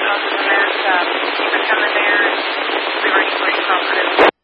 other than that, keep it coming there, and we were pretty confident.